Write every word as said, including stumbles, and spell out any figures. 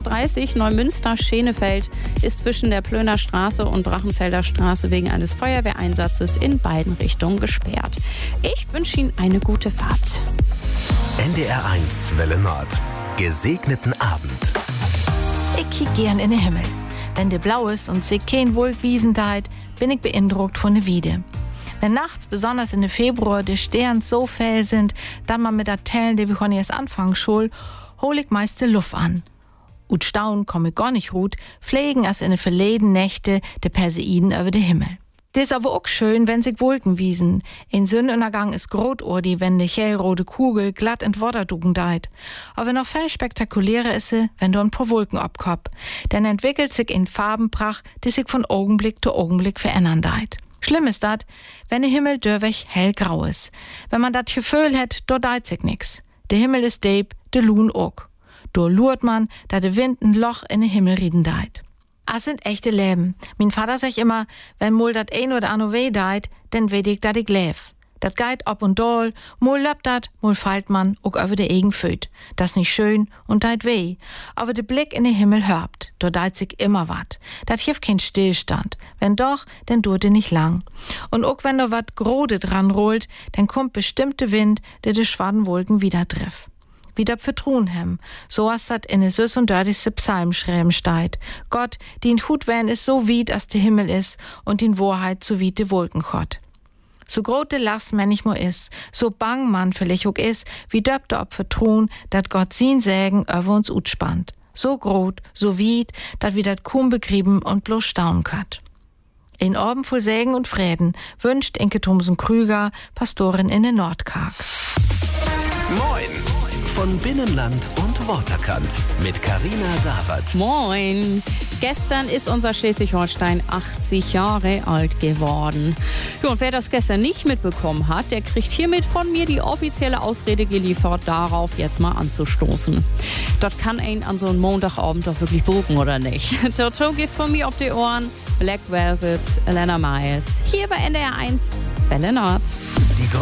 dreißig Neumünster-Schenefeld ist zwischen der Plöner Straße und Drachenfelder Straße wegen eines Feuerwehreinsatzes in beiden Richtungen gesperrt. Ich wünsche Ihnen eine gute Fahrt. N D R eins Welle Nord. Gesegneten Abend. Ich kiek gern in den Himmel. Wenn der blau ist und sich kein Wolkwiesen deit, bin ich beeindruckt von der Wiede. Wenn nachts, besonders in der Februar, die Sterne so fell sind, dann man mit der Tellen, die wir schon erst anfangen schul, hol ich meist die Luft an. Und staunen komme ich gar nicht ruht, pflegen als in den verleden Nächte die Perseiden über den Himmel. Das ist aber auch schön, wenn sich Wolken wiesen. In Sonnenuntergang ist Grotordi, wenn die hellrote Kugel glatt in Waterdugen deit. Aber noch viel spektakulärer ist sie, wenn du ein paar Wolken abkopp. Dann entwickelt sich in Farbenpracht, die sich von Augenblick zu Augenblick verändern deit. Schlimm ist dat, wenn der Himmel dörwig hellgrau ist. Wenn man dat Gefühl hat, do deit sich nix. Der Himmel ist deep, de Lun auch. Do lurt man, da der Wind ein Loch in den Himmel rieden deit. Das sind echte Leben. Mein Vater sagt immer, wenn mol dat ein oder ano weh deit, dann weet ich, dat ich lef. Dat geit ob und doll, mol löbt dat, mol fallt man, auch über de Egen föt. Das nicht schön und deit weh. Aber de Blick in den Himmel hörbt, do deit sich immer wat. Dat hilft kein Stillstand. Wenn doch, dann dauert de nicht lang. Und auch wenn do wat Grode dran rollt, dann kommt bestimmte Wind, der de Schwadenwolken wieder trifft. Wieder vertrun hem. So hast dat in de süß und dördigste Psalm schreiben steit. Gott, die in Hut wären ist so weit, als der Himmel ist und in Wahrheit so wie de Wolken chott. So grote Last manchmal is, so bang man vielleicht auch is, wie döpte ob vertrun, dat Gott sin Sägen über uns utspannt. So grot, so weit, dat wir dat kaum begrieben und bloß staunen könnt. In Orben voll Sägen und Frieden wünscht Inke Thomsen Krüger, Pastorin in den Nordkark. Moin! Von Binnenland und Waterkant mit Carina Dawert. Moin! Gestern ist unser Schleswig-Holstein achtzig Jahre alt geworden. Ja, und wer das gestern nicht mitbekommen hat, der kriegt hiermit von mir die offizielle Ausrede geliefert, darauf jetzt mal anzustoßen. Das kann einen an so einem Montagabend doch wirklich buchen, oder nicht? Toto gibt von mir auf die Ohren Black Velvet, Elena Miles. Hier bei N D R eins Welle Nord.